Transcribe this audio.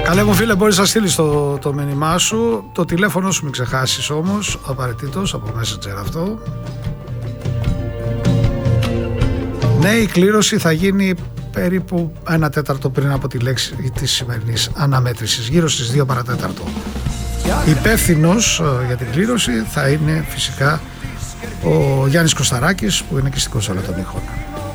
Καλέ μου φίλε, μπορείς να στείλεις το μήνυμά σου. Το τηλέφωνο σου μην ξεχάσεις όμως, απαραίτητος, από Messenger αυτό. Ναι, η κλήρωση θα γίνει περίπου 1/4 πριν από τη λέξη της σημερινής αναμέτρησης, γύρω στις 2 παρατέταρτο. Υπεύθυνος για την κλήρωση θα είναι φυσικά ο Γιάννης Κωσταράκης, που είναι και στην κονσόλα των ήχων.